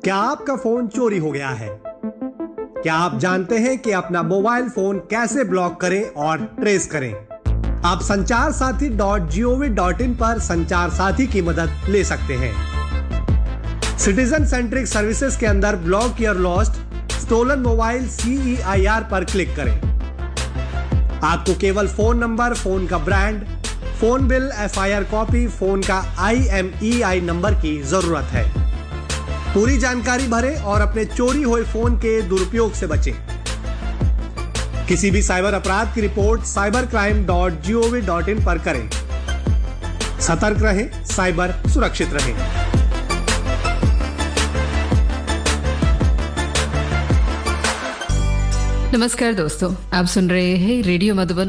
क्या आपका फोन चोरी हो गया है? क्या आप जानते हैं कि अपना मोबाइल फोन कैसे ब्लॉक करें और ट्रेस करें? आप sancharsati.gov.in पर संचार साथी की मदद ले सकते हैं। सिटीजन सेंट्रिक सर्विसेज के अंदर block your lost stolen mobile CEIR पर क्लिक करें। आपको केवल फोन नंबर, फोन का brand, phone bill, FIR copy, phone का IMEI नंबर की जरूरत है। पूरी जानकारी भरें और अपने चोरी हुए फोन के दुरुपयोग से बचें। किसी भी साइबर अपराध की रिपोर्ट cybercrime.gov.in पर करें। सतर्क रहें, साइबर सुरक्षित रहें। नमस्कार दोस्तों, आप सुन रहे हैं रेडियो मधुबन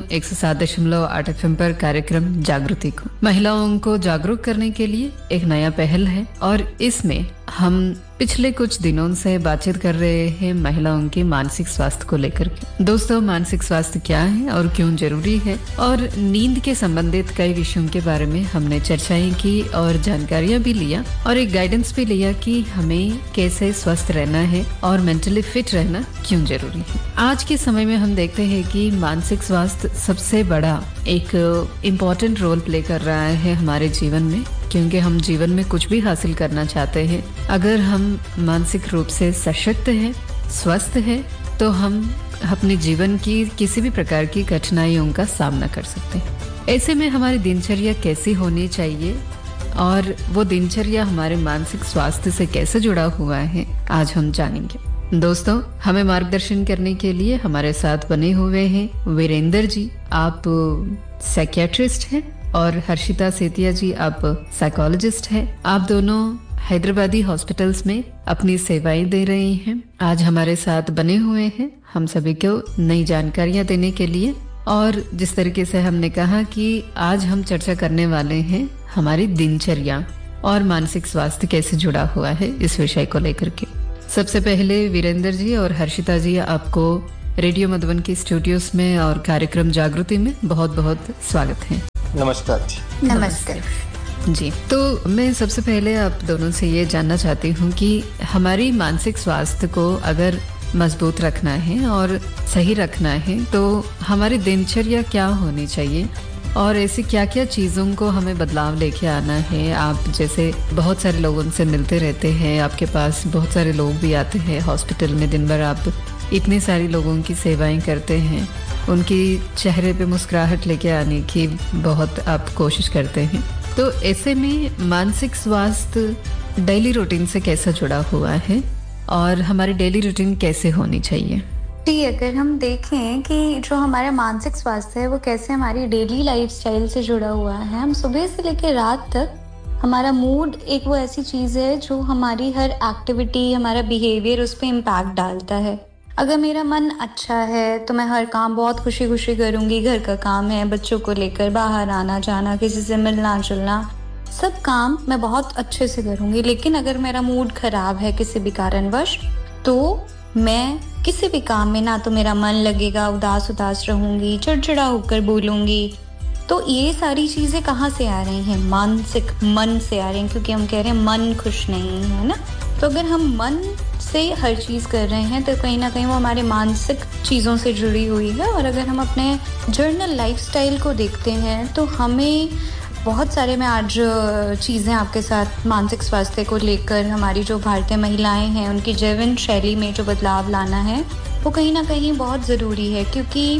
107.8 FM पर कार्यक्रम जागृति को। महिलाओं को जागरूक करने के लिए एक नया पहल है और इसमें हम पिछले कुछ दिनों से बातचीत कर रहे हैं महिलाओं के मानसिक स्वास्थ्य को लेकर के। दोस्तों, मानसिक स्वास्थ्य क्या है और क्यों जरूरी है, और नींद के संबंधित कई विषयों के बारे में हमने चर्चाएं की और जानकारियां भी लिया और एक गाइडेंस भी लिया कि हमें कैसे स्वस्थ रहना है और मेंटली फिट रहना क्यों जरूरी है। आज के समय में हम देखते हैं कि मानसिक स्वास्थ्य सबसे बड़ा एक इम्पोर्टेंट रोल प्ले कर रहा है हमारे जीवन में, क्योंकि हम जीवन में कुछ भी हासिल करना चाहते हैं, अगर हम मानसिक रूप से सशक्त हैं, स्वस्थ हैं, तो हम अपने जीवन की किसी भी प्रकार की कठिनाइयों का सामना कर सकते हैं। ऐसे में हमारी दिनचर्या कैसी होनी चाहिए और वो दिनचर्या हमारे मानसिक स्वास्थ्य से कैसे जुड़ा हुआ है, आज हम जानेंगे। दोस्तों, हमें मार्गदर्शन करने के लिए हमारे साथ बने हुए हैं वीरेंद्र जी, आप साइकियाट्रिस्ट हैं, और हर्षिता सेतिया जी, आप साइकोलॉजिस्ट हैं। आप दोनों हैदराबादी हॉस्पिटल्स में अपनी सेवाएं दे रहे हैं। आज हमारे साथ बने हुए हैं हम सभी को नई जानकारियां देने के लिए। और जिस तरीके से हमने कहा कि आज हम चर्चा करने वाले हैं हमारी दिनचर्या और मानसिक स्वास्थ्य कैसे जुड़ा हुआ है, इस विषय को लेकर के। सबसे पहले वीरेंद्र जी और हर्षिता जी, आपको रेडियो मधुबन के स्टूडियोज में और कार्यक्रम जागृति में बहुत बहुत स्वागत है। नमस्कार जी। नमस्ते जी। तो मैं सबसे पहले आप दोनों से ये जानना चाहती हूँ कि हमारी मानसिक स्वास्थ्य को अगर मजबूत रखना है और सही रखना है तो हमारी दिनचर्या क्या होनी चाहिए और ऐसी क्या क्या चीज़ों को हमें बदलाव लेके आना है। आप जैसे बहुत सारे लोगों से मिलते रहते हैं, आपके पास बहुत सारे लोग भी आते हैं हॉस्पिटल में, दिन भर आप इतने सारे लोगों की सेवाएं करते हैं, उनकी चेहरे पे मुस्कुराहट लेके आने की बहुत आप कोशिश करते हैं। तो ऐसे में मानसिक स्वास्थ्य डेली रूटीन से कैसा जुड़ा हुआ है और हमारी डेली रूटीन कैसे होनी चाहिए? जी, अगर हम देखें कि जो हमारा मानसिक स्वास्थ्य है वो कैसे हमारी डेली लाइफस्टाइल से जुड़ा हुआ है, हम सुबह से लेकर रात तक हमारा मूड एक वो ऐसी चीज़ है जो हमारी हर एक्टिविटी, हमारा बिहेवियर उस पर इम्पैक्ट डालता है। अगर मेरा मन अच्छा है तो मैं हर काम बहुत खुशी खुशी करूँगी। घर का काम है, बच्चों को लेकर बाहर आना जाना, किसी से मिलना जुलना, सब काम मैं बहुत अच्छे से करूँगी। लेकिन अगर मेरा मूड खराब है किसी भी कारणवश, तो मैं किसी भी काम में ना तो मेरा मन लगेगा, उदास रहूँगी, चिड़चिड़ा होकर बोलूँगी। तो ये सारी चीज़ें कहाँ से आ रही हैं? मानसिक मन से आ रही हैं, क्योंकि हम कह रहे हैं मन खुश नहीं है ना। तो अगर हम मन से हर चीज़ कर रहे हैं तो कहीं ना कहीं वो हमारे मानसिक चीज़ों से जुड़ी हुई है। और अगर हम अपने जर्नल लाइफस्टाइल को देखते हैं तो हमें बहुत सारे, मैं आज चीज़ें आपके साथ मानसिक स्वास्थ्य को लेकर, हमारी जो भारतीय महिलाएं हैं उनकी जीवन शैली में जो बदलाव लाना है वो कहीं ना कहीं बहुत ज़रूरी है। क्योंकि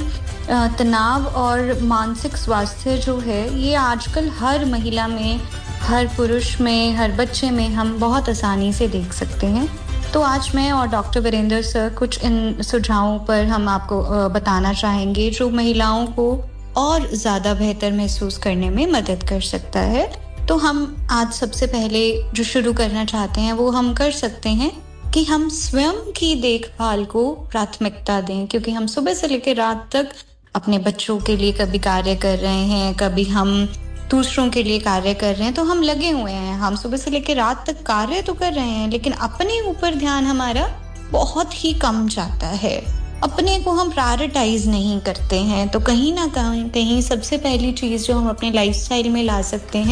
तनाव और मानसिक स्वास्थ्य जो है ये आजकल हर महिला में, हर पुरुष में, हर बच्चे में हम बहुत आसानी से देख सकते हैं। तो आज मैं और डॉक्टर वीरेंद्र सर कुछ इन सुझावों पर हम आपको बताना चाहेंगे जो महिलाओं को और ज़्यादा बेहतर महसूस करने में मदद कर सकता है। तो हम आज सबसे पहले जो शुरू करना चाहते हैं वो हम कर सकते हैं कि हम स्वयं की देखभाल को प्राथमिकता दें। क्योंकि हम सुबह से लेकर रात तक अपने बच्चों के लिए कभी कार्य कर रहे हैं, कभी हम दूसरों के लिए कार्य कर रहे हैं, तो हम लगे हुए हैं। हम सुबह से लेकर रात तक कार्य तो कर रहे हैं, लेकिन अपने ऊपर ध्यान हमारा बहुत ही कम जाता है। अपने को हम प्रायोरिटाइज नहीं करते हैं। तो कहीं ना कहीं सबसे पहली चीज़ जो हम अपने लाइफस्टाइल में ला सकते हैं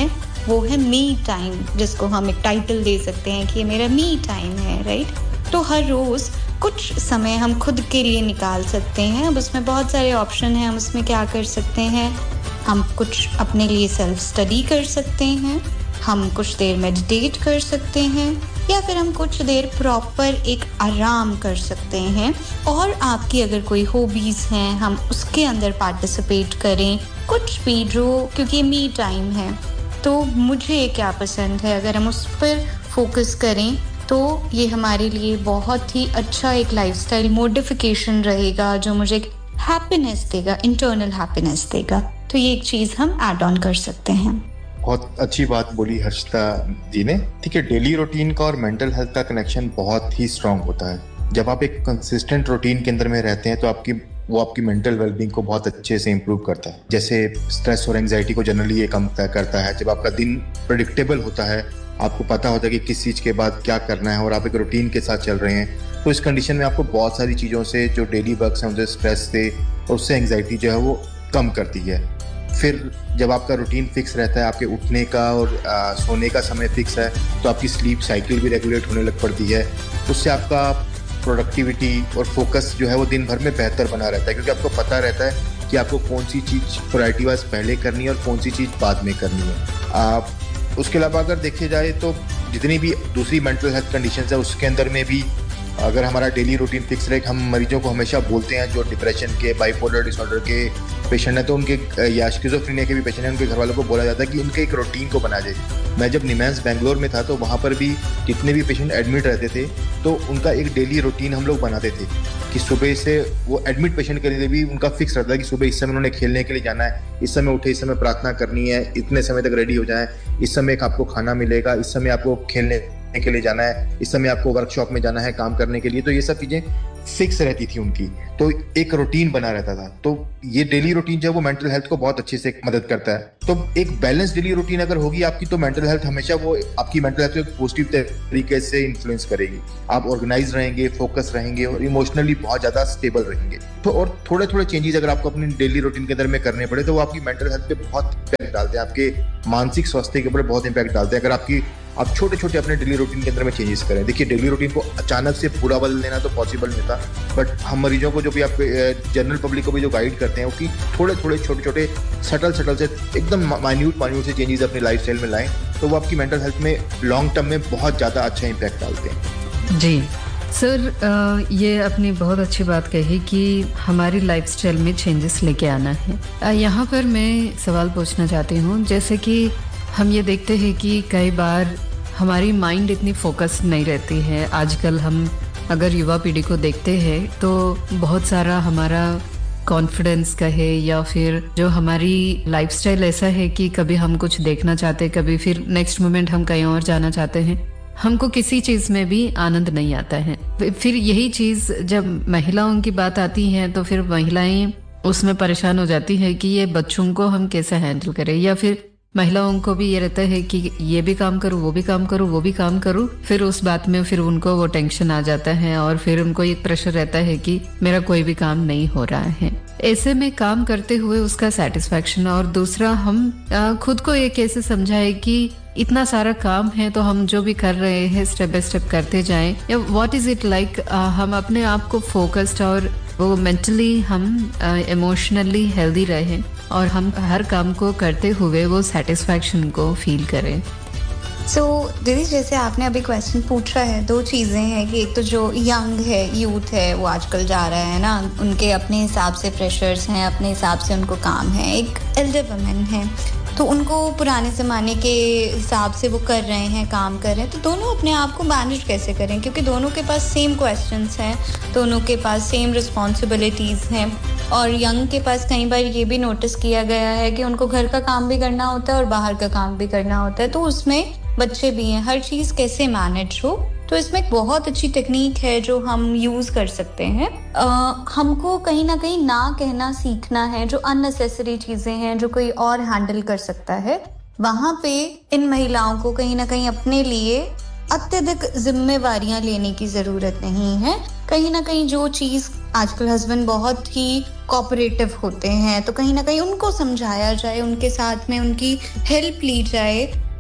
वो है मी टाइम, जिसको हम एक टाइटल दे सकते हैं कि ये मेरा मी टाइम है, राइट? तो हर रोज कुछ समय हम खुद के लिए निकाल सकते हैं। अब उसमें बहुत सारे ऑप्शन हैं, हम उसमें क्या कर सकते हैं। हम कुछ अपने लिए सेल्फ स्टडी कर सकते हैं, हम कुछ देर मेडिटेट कर सकते हैं, या फिर हम कुछ देर प्रॉपर एक आराम कर सकते हैं। और आपकी अगर कोई हॉबीज हैं, हम उसके अंदर पार्टिसिपेट करें, कुछ भी जो, क्योंकि मी टाइम है तो मुझे क्या पसंद है, अगर हम उस पर फोकस करें तो ये हमारे लिए बहुत ही अच्छा एक लाइफस्टाइल मॉडिफिकेशन रहेगा जो मुझे हैप्पीनेस देगा, इंटरनल हैप्पीनेस देगा। तो ये एक चीज हम ऐड ऑन कर सकते हैं। बहुत अच्छी बात बोली हर्षिता जी ने। ठीक है, डेली रूटीन का और मेंटल हेल्थ का कनेक्शन बहुत ही स्ट्रांग होता है। जब आप एक कंसिस्टेंट रूटीन के अंदर में रहते हैं तो आपकी मेंटल वेलबींग को बहुत अच्छे से इंप्रूव करता है। जैसे स्ट्रेस और एंजाइटी को जनरली ये कम करता है। जब आपका दिन प्रेडिक्टेबल होता है, आपको पता होता है कि किस चीज़ के बाद क्या करना है और आप एक रूटीन के साथ चल रहे हैं, तो इस कंडीशन में आपको बहुत सारी चीज़ों से, जो डेली वर्क्स हैं उनसे स्ट्रेस से और उससे एंजाइटी जो है वो कम करती है। फिर जब आपका रूटीन फिक्स रहता है, आपके उठने का और सोने का समय फिक्स है, तो आपकी स्लीप साइकिल भी रेगुलेट होने लग पड़ती है। उससे आपका प्रोडक्टिविटी और फोकस जो है वो दिन भर में बेहतर बना रहता है, क्योंकि आपको पता रहता है कि आपको कौन सी चीज़ प्रायोरिटी वाइज पहले करनी है और कौन सी चीज़ बाद में करनी है। उसके अलावा अगर देखे जाए तो जितनी भी दूसरी मेंटल हेल्थ कंडीशंस है उसके अंदर में भी अगर हमारा डेली रूटीन फिक्स रहे, हम मरीजों को हमेशा बोलते हैं जो डिप्रेशन के, बाइपोलर डिसऑर्डर के पेशेंट हैं, तो उनके या स्किज़ोफ्रेनिया के भी पेशेंट हैं, उनके घर वालों को बोला जाता है कि उनके एक रूटीन को बना जाए। मैं जब निमेंस बेंगलोर में था तो वहाँ पर भी जितने भी पेशेंट एडमिट रहते थे तो उनका एक डेली रूटीन हम लोग बनाते थे कि सुबह से वो एडमिट पेशेंट के लिए भी उनका फिक्स रहता है कि सुबह इस समय उन्होंने खेलने के लिए जाना है, इस समय उठे, इस समय प्रार्थना करनी है, इतने समय तक रेडी हो जाए, इस समय आपको खाना मिलेगा, इस समय आपको खेलने के लिए जाना है, इस समय आपको वर्कशॉप में जाना है काम करने के लिए। तो ये सब चीजें फिक्स रहती थी उनकी, तो एक रूटीन बना रहता था। तो ये डेली रूटीन जो है वो मेंटल हेल्थ को बहुत अच्छे से मदद करता है। तो एक बैलेंस डेली रूटीन अगर होगी आपकी, तो मेंटल हेल्थ हमेशा वो आपकी मेंटल हेल्थ को एक पॉजिटिव तरीके से इन्फ्लुएंस करेगी। आप ऑर्गेनाइज रहेंगे, फोकस रहेंगे और इमोशनली बहुत ज्यादा स्टेबल रहेंगे। तो और थोड़े थोड़े चेंजेस अगर आपको अपनी डेली रूटीन के अंदर में करने पड़े तो वो आपकी मेंटल हेल्थ पे बहुत इम्पैक्ट डालते हैं, आपके मानसिक स्वास्थ्य के ऊपर बहुत इम्पैक्ट डालते हैं। अगर आप छोटे छोटे अपने डेली रूटीन के अंदर में चेंजेस करें। देखिए, डेली रूटीन को अचानक से पूरा बदल देना तो पॉसिबल नहीं था, बट हम मरीजों को जो भी आप जनरल पब्लिक को भी जो गाइड करते हैं उसकी थोड़े थोड़े छोटे छोटे सटल से एकदम माइन्यूट से चेंजेस अपनी लाइफस्टाइल में लाएं, तो वो आपकी मेंटल हेल्थ में लॉन्ग टर्म में बहुत ज़्यादा अच्छा इम्पैक्ट डालते हैं। जी सर, ये आपने बहुत अच्छी बात कही कि हमारी लाइफस्टाइल में चेंजेस लेके आना है। यहाँ पर मैं सवाल पूछना चाहती हूँ, जैसे कि हम ये देखते हैं कि कई बार हमारी माइंड इतनी फोकस नहीं रहती है। आजकल हम अगर युवा पीढ़ी को देखते हैं तो बहुत सारा हमारा कॉन्फिडेंस का है, या फिर जो हमारी लाइफस्टाइल ऐसा है कि कभी हम कुछ देखना चाहते, कभी फिर नेक्स्ट मोमेंट हम कहीं और जाना चाहते हैं, हमको किसी चीज में भी आनंद नहीं आता है। फिर यही चीज जब महिलाओं की बात आती है तो फिर महिलाएं उसमें परेशान हो जाती है कि ये बच्चों को हम कैसे हैंडल करें, या फिर महिलाओं को भी ये रहता है कि ये भी काम करूँ, वो भी काम करूँ, वो भी काम करूँ। फिर उस बात में फिर उनको वो टेंशन आ जाता है और फिर उनको एक प्रेशर रहता है कि मेरा कोई भी काम नहीं हो रहा है। ऐसे में काम करते हुए उसका सेटिस्फैक्शन, और दूसरा हम खुद को ये कैसे समझाए कि इतना सारा काम है तो हम जो भी कर रहे हैं स्टेप बाय स्टेप करते जाएं, या व्हाट इज इट लाइक हम अपने आप को फोकस्ड और वो मेंटली हम इमोशनली हेल्दी रहें और हम हर काम को करते हुए वो सेटिस्फैक्शन को फील करें। दीदी, जैसे आपने अभी क्वेश्चन पूछा है, दो चीज़ें हैं कि एक तो जो यंग है, यूथ है, वो आजकल जा रहा है ना, उनके अपने हिसाब से प्रेशर्स हैं, अपने हिसाब से उनको काम है। एक एल्डर वुमेन है तो उनको पुराने ज़माने के हिसाब से वो कर रहे हैं, काम कर रहे हैं। तो दोनों अपने आप को मैनेज कैसे करें, क्योंकि दोनों के पास सेम क्वेश्चंस हैं, दोनों के पास सेम रिस्पॉन्सिबिलिटीज़ हैं। और यंग के पास कई बार ये भी नोटिस किया गया है कि उनको घर का काम भी करना होता है और बाहर का काम भी करना होता है, तो उसमें बच्चे भी हैं, हर चीज़ कैसे मैनेज हो। तो इसमें एक बहुत अच्छी टेक्निक है जो हम यूज़ कर सकते हैं। हमको कहीं ना कहीं ना कहना सीखना है। जो अननेसेसरी चीज़ें हैं जो कोई और हैंडल कर सकता है, वहाँ पे इन महिलाओं को कहीं ना कहीं अपने लिए अत्यधिक जिम्मेवारियां लेने की ज़रूरत नहीं है। कहीं ना कहीं जो चीज़, आजकल हस्बैंड बहुत ही कोऑपरेटिव होते हैं, तो कहीं ना कहीं उनको समझाया जाए, उनके साथ में उनकी हेल्प ली जाए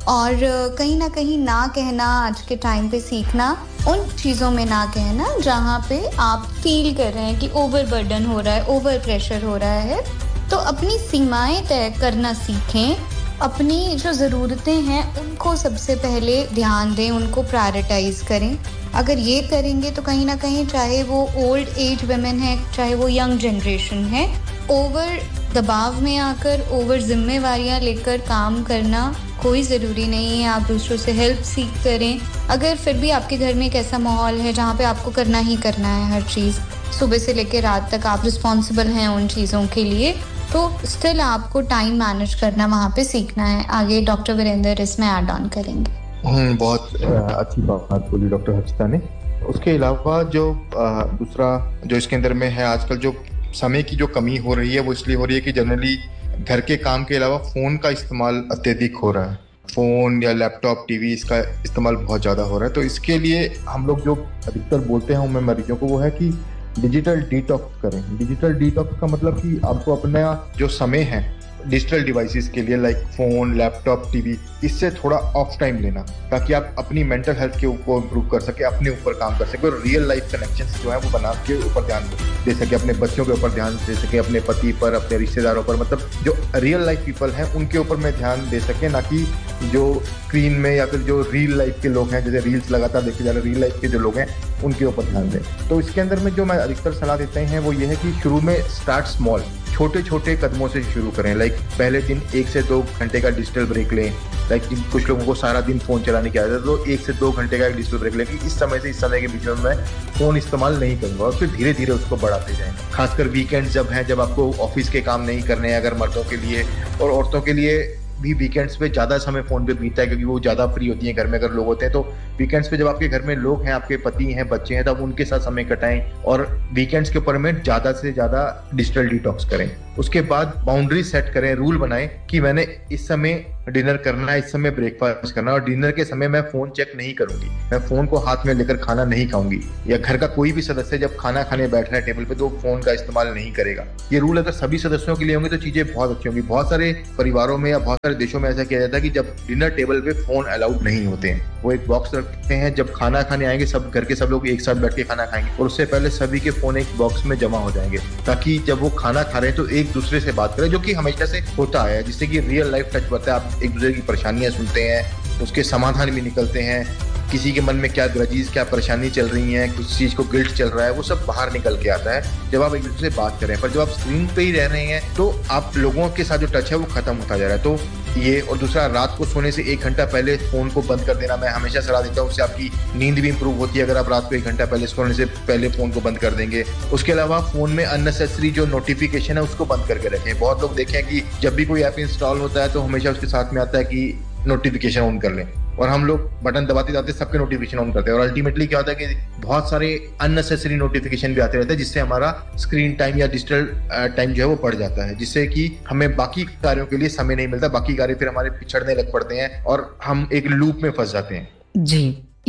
और कहीं ना कहीं ना कहना आज के टाइम पे सीखना, उन चीज़ों में ना कहना जहाँ पे आप फील कर रहे हैं कि ओवरबर्डन हो रहा है, ओवर प्रेशर हो रहा है। तो अपनी सीमाएं तय करना सीखें, अपनी जो ज़रूरतें हैं उनको सबसे पहले ध्यान दें, उनको प्रायोरिटाइज करें। अगर ये करेंगे तो कहीं ना कहीं, चाहे वो ओल्ड एज वुमेन है, चाहे वो यंग जनरेशन है, ओवर दबाव में आकर ओवर जिम्मेवारियां लेकर काम करना कोई ज़रूरी नहीं है। आप दूसरों से हेल्प सीख करें। अगर फिर भी आपके घर में एक ऐसा माहौल है जहाँ पे आपको करना ही करना है हर चीज़, सुबह से लेकर रात तक आप रिस्पॉन्सिबल हैं उन चीज़ों के लिए, तो स्टिल आपको टाइम मैनेज करना वहाँ पे सीखना है। आगे डॉक्टर वीरेंद्र इसमें ऐड ऑन करेंगे। बहुत अच्छी बात बोली डॉक्टर हर्षिता ने। उसके अलावा जो दूसरा जो इसके अंदर में है, आजकल जो समय की जो कमी हो रही है वो इसलिए हो रही है कि जनरली घर के काम के अलावा फ़ोन का इस्तेमाल अत्यधिक हो रहा है। फ़ोन या लैपटॉप, टीवी, इसका इस्तेमाल बहुत ज़्यादा हो रहा है। तो इसके लिए हम लोग जो अधिकतर बोलते हैं हमें मरीजों को, वो है कि डिजिटल डिटॉक्स करें। डिजिटल डिटॉक्स का मतलब कि आपको अपना जो समय है डिजिटल डिवाइसेस के लिए, लाइक फ़ोन, लैपटॉप, टीवी, इससे थोड़ा ऑफ टाइम लेना, ताकि आप अपनी मेंटल हेल्थ के ऊपर इम्प्रूव कर सके, अपने ऊपर काम कर सके और रियल लाइफ कनेक्शंस जो है वो बना के ऊपर ध्यान दे सके, अपने बच्चों के ऊपर ध्यान दे सके, अपने पति पर, अपने रिश्तेदारों पर, मतलब जो रियल लाइफ पीपल हैं उनके ऊपर में ध्यान दे सके, ना कि जो स्क्रीन में या फिर जो रियल लाइफ के लोग हैं, जैसे रील्स लगातार देखे जा रहे रियल लाइफ के जो लोग हैं उनके ऊपर ध्यान दें। तो इसके अंदर में जो मैं अधिकतर सलाह देते हैं वो ये है कि शुरू में स्टार्ट स्मॉल, छोटे छोटे कदमों से शुरू करें। लाइक पहले दिन 1 से 2 घंटे का डिजिटल ब्रेक लें। लाइक कुछ लोगों को सारा दिन फ़ोन चलाने की आदत है, तो 1 से 2 घंटे का एक डिजिटल ब्रेक लें कि इस समय से इस समय के बीच में मैं फ़ोन इस्तेमाल नहीं करूँगा, और फिर धीरे धीरे उसको बढ़ाते जाएं। खासकर वीकेंड्स जब हैं, जब आपको ऑफिस के काम नहीं करने हैं, अगर मर्दों के लिए, और औरतों के लिए भी वीकेंड्स पे ज़्यादा समय फ़ोन पे बीतता है क्योंकि वो ज़्यादा फ्री होती हैं घर में अगर लोग होते हैं। तो वीकेंड्स पे जब आपके घर में लोग हैं, आपके पति हैं, बच्चे हैं, तब उनके साथ समय कटाएं और वीकेंड्स के ऊपर में ज़्यादा से ज़्यादा डिजिटल डिटॉक्स करें। उसके बाद बाउंड्री सेट करें, रूल बनाएं कि मैंने इस समय डिनर करना है, इस समय ब्रेकफास्ट करना है, और डिनर के समय मैं फ़ोन चेक नहीं करूंगी, मैं फ़ोन को हाथ में लेकर खाना नहीं खाऊंगी, या घर का कोई भी सदस्य जब खाना खाने बैठ रहा है टेबल पे तो फ़ोन का इस्तेमाल नहीं करेगा। ये रूल अगर सभी सदस्यों के लिए होंगे तो चीज़ें बहुत अच्छी होंगी। बहुत सारे परिवारों में या बहुत सारे देशों में ऐसा किया जाता है कि जब डिनर टेबल पे फ़ोन अलाउड नहीं होते हैं, वो एक बॉक्स रखते हैं, जब खाना खाने आएंगे सब घर के सब लोग एक साथ बैठ के खाना खाएंगे और उससे पहले सभी के फ़ोन एक बॉक्स में जमा हो जाएंगे, ताकि जब वो खाना खा रहे हैं तो एक दूसरे से बात करें, जो कि हमेशा से होता है, जिससे कि रियल लाइफ टच बढ़ता है। आप एक दूसरे की परेशानियां सुनते हैं, उसके समाधान भी निकलते हैं, किसी के मन में क्या ग्रजीज, क्या परेशानी चल रही है, किसी चीज़ को गिल्ट चल रहा है, वो सब बाहर निकल के आता है जब आप एक दूसरे से बात करें। पर जब आप स्क्रीन पे ही रह रहे हैं तो आप लोगों के साथ जो टच है वो खत्म होता जा रहा है। तो ये, और दूसरा, रात को सोने से 1 घंटा पहले फ़ोन को बंद कर देना। मैं हमेशा सलाह देता हूँ, उससे आपकी नींद भी इंप्रूव होती है अगर आप रात को 1 घंटा पहले सोने से पहले फ़ोन को बंद कर देंगे। उसके अलावा फ़ोन में अननेसेसरी जो नोटिफिकेशन है उसको बंद करके रखें। बहुत लोग देखें कि जब भी कोई ऐप इंस्टॉल होता है तो हमेशा उसके साथ में आता है कि नोटिफिकेशन ऑन कर लें, और हम लोग बटन दबाते जाते सबके नोटिफिकेशन ऑन करते हैं, और अल्टीमेटली क्या होता है कि बहुत सारे अननेसेसरी नोटिफिकेशन भी आते रहते हैं, जिससे हमारा स्क्रीन टाइम या डिजिटल टाइम जो है वो बढ़ जाता है, जिससे कि हमें बाकी कार्यों के लिए समय नहीं मिलता। बाकी कार्य फिर हमारे पिछड़ने लग पड़ते हैं और हम एक लूप में फंस जाते हैं। जी,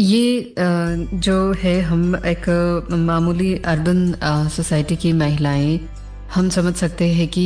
ये जो है, हम एक मामूली अर्बन सोसाइटी की महिलाएं, हम समझ सकते हैं कि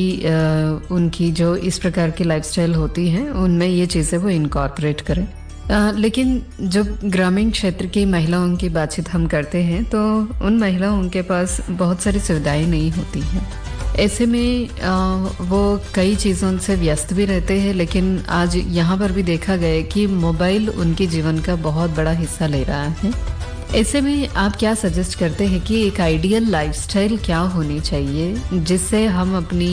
उनकी जो इस प्रकार की लाइफस्टाइल होती है उनमें ये चीज़ें वो इनकॉर्पोरेट करें। लेकिन जब ग्रामीण क्षेत्र की महिलाओं की बातचीत हम करते हैं तो उन महिलाओं के पास बहुत सारी सुविधाएं नहीं होती हैं। ऐसे में वो कई चीज़ों से व्यस्त भी रहते हैं, लेकिन आज यहाँ पर भी देखा गया कि मोबाइल उनके जीवन का बहुत बड़ा हिस्सा ले रहा है। ऐसे में आप क्या सजेस्ट करते हैं कि एक आइडियल लाइफस्टाइल क्या होनी चाहिए जिससे हम अपनी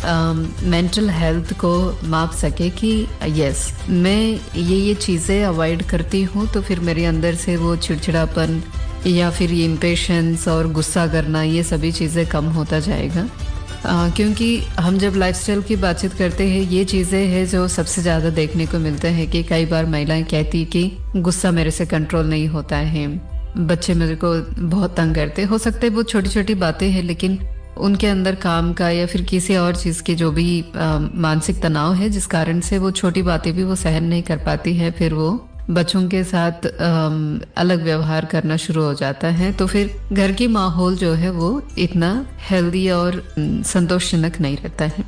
मेंटल हेल्थ को माप सके कि यस, मैं ये चीज़ें अवॉइड करती हूँ तो फिर मेरे अंदर से वो चिड़चिड़ापन या फिर ये इम्पेशंस और गुस्सा करना, ये सभी चीज़ें कम होता जाएगा। क्योंकि हम जब लाइफस्टाइल की बातचीत करते हैं, ये चीज़ें हैं जो सबसे ज़्यादा देखने को मिलते हैं कि कई बार महिलाएं कहती कि गुस्सा मेरे से कंट्रोल नहीं होता है, बच्चे मेरे को बहुत तंग करते। हो सकता है वो छोटी छोटी बातें हैं, लेकिन उनके अंदर काम का या फिर किसी और चीज़ की जो भी मानसिक तनाव है, जिस कारण से वो छोटी बातें भी वो सहन नहीं कर पाती है, फिर वो बच्चों के साथ अलग व्यवहार करना शुरू हो जाता है, तो फिर घर की माहौल जो है वो इतना हेल्दी और संतोषजनक नहीं रहता है।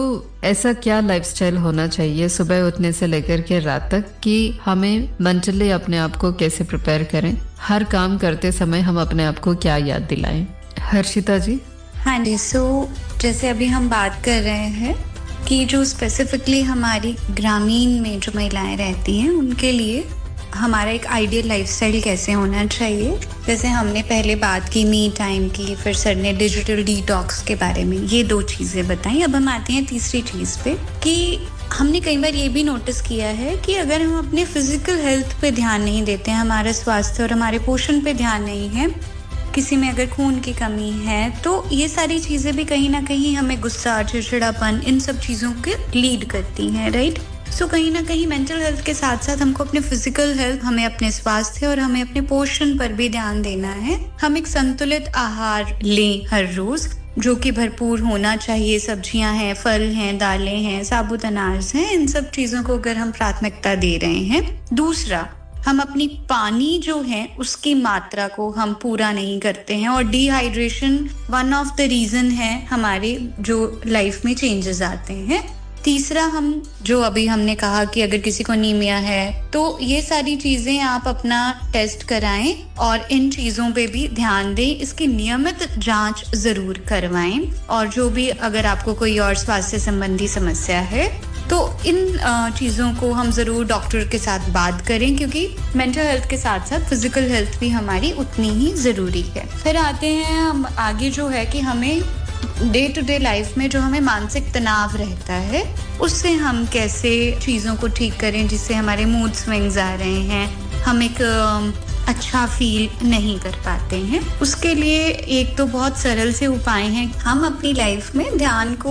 ऐसा क्या लाइफस्टाइल होना चाहिए सुबह उठने से लेकर के रात तक कि हमें मेंटली अपने आप को कैसे प्रिपेयर करें, हर काम करते समय हम अपने आप को क्या याद दिलाएं? हर्षिता जी। हाँ जी, जैसे अभी हम बात कर रहे हैं कि जो स्पेसिफिकली हमारी ग्रामीण में जो महिलाएं रहती हैं उनके लिए हमारा एक आइडियल लाइफस्टाइल कैसे होना चाहिए। जैसे हमने पहले बात की मी टाइम की, फिर सर ने डिजिटल डिटॉक्स के बारे में, ये 2 चीज़ें बताई। अब हम आते हैं तीसरी चीज़ पे कि हमने कई बार ये भी नोटिस किया है कि अगर हम अपने फिजिकल हेल्थ पे ध्यान नहीं देते हैं, हमारे स्वास्थ्य और हमारे पोषण पे ध्यान नहीं है, किसी में अगर खून की कमी है, तो ये सारी चीज़ें भी कहीं ना कहीं हमें गुस्सा, चिड़चिड़ापन, इन सब चीज़ों के लीड करती हैं, राइट। कहीं ना कहीं मेंटल हेल्थ के साथ साथ हमको अपने फिजिकल हेल्थ, हमें अपने स्वास्थ्य और हमें अपने पोषण पर भी ध्यान देना है। हम एक संतुलित आहार लें हर रोज, जो कि भरपूर होना चाहिए। सब्जियां हैं, फल हैं, दालें हैं, साबुत अनाज हैं, इन सब चीजों को अगर हम प्राथमिकता दे रहे हैं। दूसरा, हम अपनी पानी जो है उसकी मात्रा को हम पूरा नहीं करते हैं, और dehydration one of the reason है हमारे जो लाइफ में चेंजेस आते हैं। तीसरा, हम जो अभी हमने कहा कि अगर किसी को एनीमिया है तो ये सारी चीजें आप अपना टेस्ट कराएं और इन चीजों पे भी ध्यान दें। इसकी नियमित जांच जरूर करवाएं, और जो भी अगर आपको कोई और स्वास्थ्य संबंधी समस्या है तो इन चीज़ों को हम ज़रूर डॉक्टर के साथ बात करें, क्योंकि मेंटल हेल्थ के साथ साथ फिजिकल हेल्थ भी हमारी उतनी ही ज़रूरी है। फिर आते हैं हम आगे, जो है कि हमें डे टू डे लाइफ में जो हमें मानसिक तनाव रहता है उससे हम कैसे चीज़ों को ठीक करें, जिससे हमारे मूड स्विंग्स आ रहे हैं, हम एक अच्छा फील नहीं कर पाते हैं। उसके लिए एक तो बहुत सरल से उपाय हैं, हम अपनी लाइफ में ध्यान को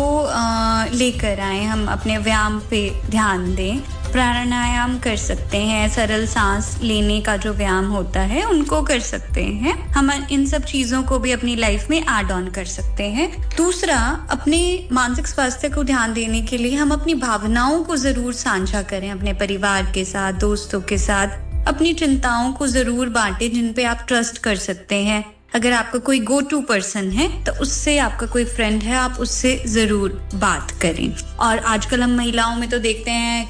लेकर आए, हम अपने व्यायाम पे ध्यान दें, प्राणायाम कर सकते हैं, सरल सांस लेने का जो व्यायाम होता है उनको कर सकते हैं। हम इन सब चीजों को भी अपनी लाइफ में ऐड ऑन कर सकते हैं। दूसरा, अपने मानसिक स्वास्थ्य को ध्यान देने के लिए हम अपनी भावनाओं को जरूर साझा करें अपने परिवार के साथ, दोस्तों के साथ। अपनी चिंताओं को जरूर बांटें जिन पे आप ट्रस्ट कर सकते हैं। अगर आपका कोई गो टू पर्सन है तो उससे, आपका कोई फ्रेंड है, आप उससे जरूर बात करें। और आजकल हम महिलाओं में तो देखते हैं